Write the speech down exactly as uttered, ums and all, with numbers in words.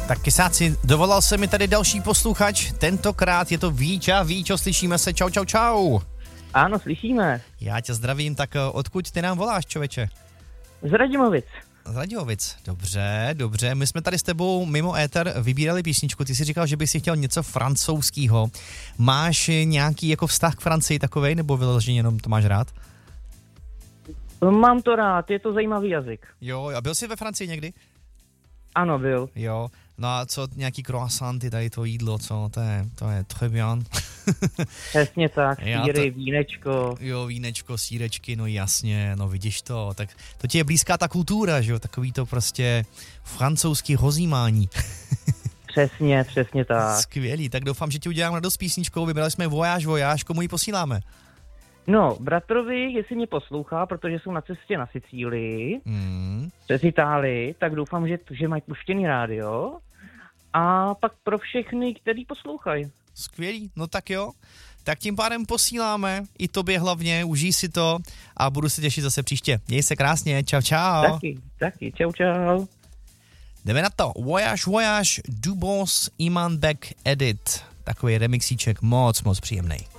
Tak kysáci, dovolal se mi tady další posluchač, tentokrát je to Víťa. Víťo, slyšíme se, čau, čau, čau. Ano, slyšíme. Já tě zdravím, tak odkud ty nám voláš, člověče? Z Radimovic. Z Radimovic, dobře, dobře. My jsme tady s tebou mimo éter vybírali písničku, ty jsi říkal, že bys si chtěl něco francouzského. Máš nějaký jako vztah k Francii takovej, nebo vyloženě jenom to máš rád? Mám to rád, je to zajímavý jazyk. Jo, a byl jsi ve Francii někdy? Ano, byl. Jo, no a co nějaký croissanty, tady to jídlo, co, to je, to je très bien. Přesně tak, Já síry, to- vínečko. Jo, vínečko, sírečky, no jasně, no vidíš to, tak to ti je blízká ta kultura, že jo, takový to prostě francouzský rozjímání. Přesně, přesně tak. Skvělý, tak doufám, že ti udělám radost písničkou, vybrali jsme Voyage, Voyage, komu ji posíláme? No, bratrovi, jestli mě poslouchá, protože jsou na cestě na Sicílii, Hmm. přes Itálii, tak doufám, že, že mají puštěný rádio. A pak pro všechny, kteří poslouchají. Skvělý, no tak jo. Tak tím pádem posíláme, i tobě hlavně, užij si to a budu se těšit zase příště. Měj se krásně, čau čau. Taky, taky, čau, čau. Jdeme na to. Voyage, Voyage, Dubos, Iman Beck Edit. Takový remixíček moc, moc příjemnej.